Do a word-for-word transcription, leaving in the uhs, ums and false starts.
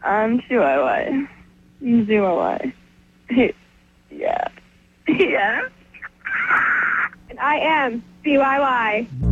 I'm C Y Y. I'm C Y Y. Yeah. Yeah. And I am C Y Y.